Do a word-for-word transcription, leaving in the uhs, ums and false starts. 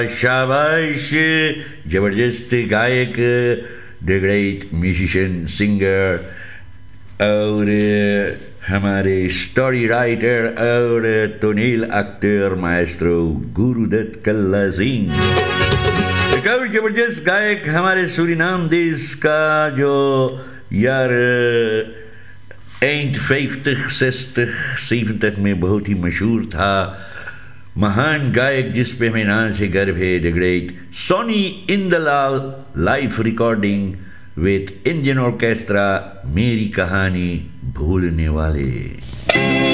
शाबाश, जबरदस्त गायक, द ग्रेट म्यूजिशियन सिंगर और हमारे स्टोरी राइटर और तोनील एक्टर माएस्ट्रो गुरुदत्त कल्ला सिंह। एक और जबरदस्त गायक हमारे सूरीनाम देश का जो यार eind vijftig, zestig, zeventig में बहुत ही मशहूर था, महान गायक जिस पे हमें नाम से गर्व है, the great Soni इंदलाल, live recording with Indian orchestra, मेरी कहानी भूलने वाले।